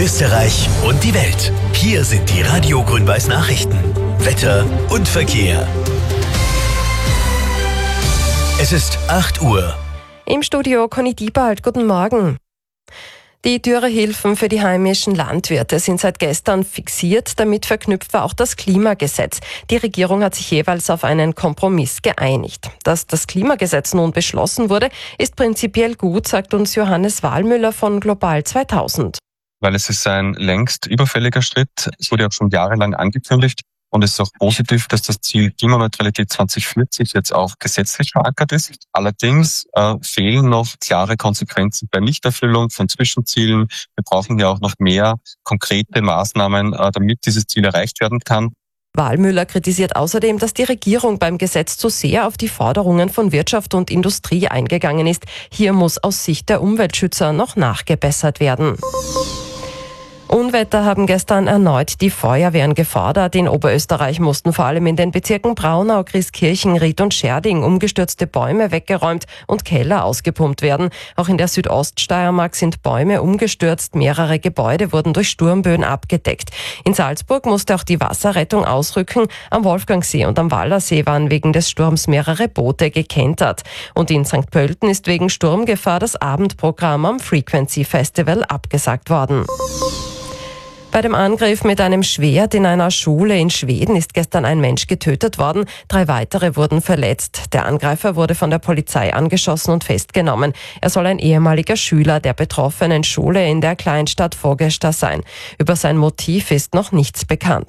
Österreich und die Welt. Hier sind die Radio Grün-Weiß Nachrichten. Wetter und Verkehr. Es ist 8 Uhr. Im Studio Conny Diebald, guten Morgen. Die Dürrehilfen für die heimischen Landwirte sind seit gestern fixiert. Damit verknüpft war auch das Klimagesetz. Die Regierung hat sich jeweils auf einen Kompromiss geeinigt. Dass das Klimagesetz nun beschlossen wurde, ist prinzipiell gut, sagt uns Johannes Wahlmüller von Global 2000. Weil es ist ein längst überfälliger Schritt. Es wurde auch schon jahrelang angekündigt. Und es ist auch positiv, dass das Ziel Klimaneutralität 2040 jetzt auch gesetzlich verankert ist. Allerdings fehlen noch klare Konsequenzen bei Nichterfüllung von Zwischenzielen. Wir brauchen ja auch noch mehr konkrete Maßnahmen, damit dieses Ziel erreicht werden kann. Wahlmüller kritisiert außerdem, dass die Regierung beim Gesetz zu sehr auf die Forderungen von Wirtschaft und Industrie eingegangen ist. Hier muss aus Sicht der Umweltschützer noch nachgebessert werden. Unwetter haben gestern erneut die Feuerwehren gefordert. In Oberösterreich mussten vor allem in den Bezirken Braunau, Grieskirchen, Ried und Scherding umgestürzte Bäume weggeräumt und Keller ausgepumpt werden. Auch in der Südoststeiermark sind Bäume umgestürzt. Mehrere Gebäude wurden durch Sturmböen abgedeckt. In Salzburg musste auch die Wasserrettung ausrücken. Am Wolfgangsee und am Wallersee waren wegen des Sturms mehrere Boote gekentert. Und in St. Pölten ist wegen Sturmgefahr das Abendprogramm am Frequency Festival abgesagt worden. Bei dem Angriff mit einem Schwert in einer Schule in Schweden ist gestern ein Mensch getötet worden. 3 weitere wurden verletzt. Der Angreifer wurde von der Polizei angeschossen und festgenommen. Er soll ein ehemaliger Schüler der betroffenen Schule in der Kleinstadt Vogesta sein. Über sein Motiv ist noch nichts bekannt.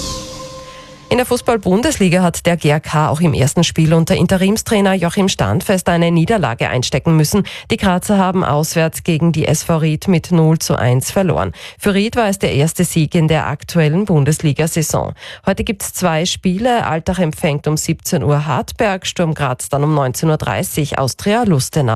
In der Fußball-Bundesliga hat der GRK auch im ersten Spiel unter Interimstrainer Joachim Standfest eine Niederlage einstecken müssen. Die Grazer haben auswärts gegen die SV Ried mit 0:1 verloren. Für Ried war es der erste Sieg in der aktuellen Bundesliga-Saison. Heute gibt es 2 Spiele. Altach empfängt um 17 Uhr Hartberg, Sturm Graz dann um 19:30 Uhr Austria Lustenau.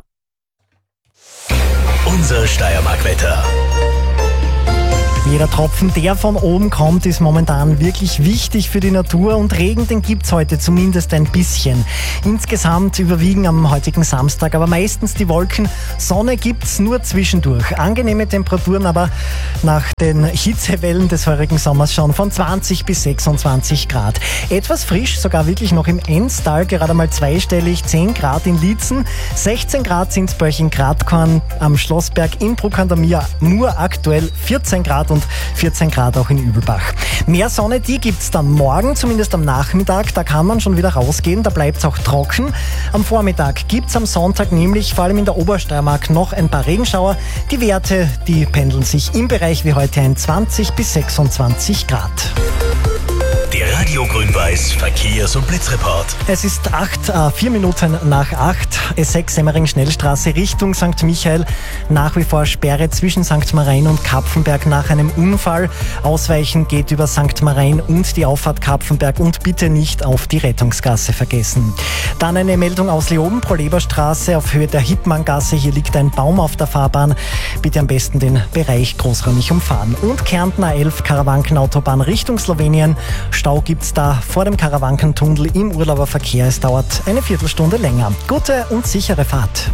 Unser Steiermark-Wetter. Jeder Tropfen, der von oben kommt, ist momentan wirklich wichtig für die Natur und Regen, den gibt's heute zumindest ein bisschen. Insgesamt überwiegen am heutigen Samstag aber meistens die Wolken. Sonne gibt's nur zwischendurch. Angenehme Temperaturen aber nach den Hitzewellen des heurigen Sommers schon von 20 bis 26 Grad. Etwas frisch, sogar wirklich noch im Enstal, gerade mal zweistellig, 10 Grad in Liezen, 16 Grad sind's bei euch in Gradkorn, am Schlossberg in Bruck an der Mur aktuell 14 Grad und 14 Grad auch in Übelbach. Mehr Sonne, die gibt's dann morgen, zumindest am Nachmittag. Da kann man schon wieder rausgehen, da bleibt's auch trocken. Am Vormittag gibt's am Sonntag nämlich vor allem in der Obersteiermark noch ein paar Regenschauer. Die Werte, die pendeln sich im Bereich wie heute ein 20 bis 26 Grad. Der Radio Grün-Weiß Verkehrs- und Blitzreport. Es ist 4 Minuten nach 8. S6 Semmering-Schnellstraße Richtung St. Michael. Nach wie vor Sperre zwischen St. Marien und Kapfenberg nach einem Unfall. Ausweichen geht über St. Marien und die Auffahrt Kapfenberg und bitte nicht auf die Rettungsgasse vergessen. Dann eine Meldung aus Leoben, Proleberstraße auf Höhe der Hippmanngasse. Hier liegt ein Baum auf der Fahrbahn. Bitte am besten den Bereich großräumig umfahren. Und Kärnten A11 Karawankenautobahn Richtung Slowenien. Stau gibt's da vor dem Karawankentunnel im Urlauberverkehr. Es dauert eine Viertelstunde länger. Gute und sichere Fahrt.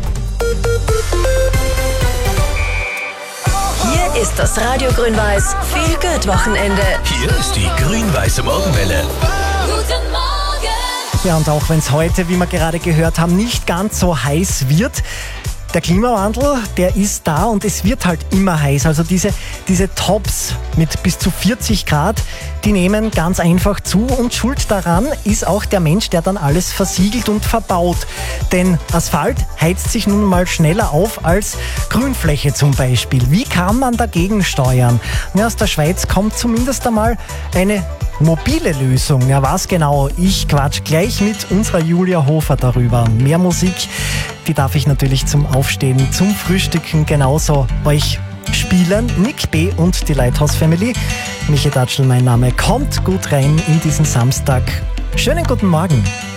Hier ist das Radio Grün-Weiß Feel-Good-Wochenende. Hier ist die grün-weiße Morgenwelle. Guten Morgen! Ja, und auch wenn es heute, wie wir gerade gehört haben, nicht ganz so heiß wird, der Klimawandel, der ist da und es wird halt immer heiß. Also diese Tops mit bis zu 40 Grad, die nehmen ganz einfach zu und schuld daran ist auch der Mensch, der dann alles versiegelt und verbaut. Denn Asphalt heizt sich nun mal schneller auf als Grünfläche zum Beispiel. Wie kann man dagegen steuern? Ja, aus der Schweiz kommt zumindest einmal eine mobile Lösung. Ja, was genau? Ich quatsch gleich mit unserer Julia Hofer darüber. Mehr Musik, die darf ich natürlich zum Aufstehen, zum Frühstücken genauso euch spielen. Nick B. und die Lighthouse Family. Michi Datschl, mein Name. Kommt gut rein in diesen Samstag. Schönen guten Morgen.